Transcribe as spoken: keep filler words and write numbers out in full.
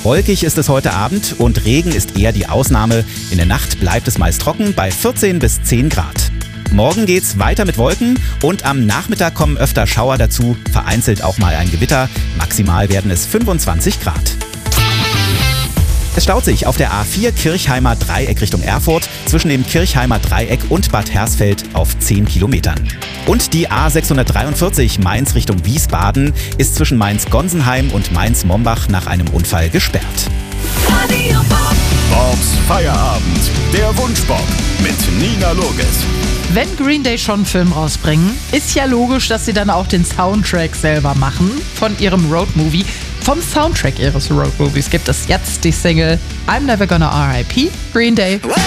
Wolkig ist es heute Abend und Regen ist eher die Ausnahme. In der Nacht bleibt es meist trocken bei vierzehn bis zehn Grad. Morgen geht's weiter mit Wolken und am Nachmittag kommen öfter Schauer dazu, vereinzelt auch mal ein Gewitter. Maximal werden es fünfundzwanzig Grad. Es staut sich auf der A vier Kirchheimer Dreieck Richtung Erfurt zwischen dem Kirchheimer Dreieck und Bad Hersfeld auf zehn Kilometern. Und die A sechshundertdreiundvierzig Mainz Richtung Wiesbaden ist zwischen Mainz-Gonsenheim und Mainz-Mombach nach einem Unfall gesperrt. Bobs Feierabend, der Wunschbob mit Nina Loges. Wenn Green Day schon einen Film rausbringen, ist ja logisch, dass sie dann auch den Soundtrack selber machen von ihrem Roadmovie. Vom Soundtrack ihres Roadmovies gibt es jetzt die Single I'm Never Gonna R I P Green Day.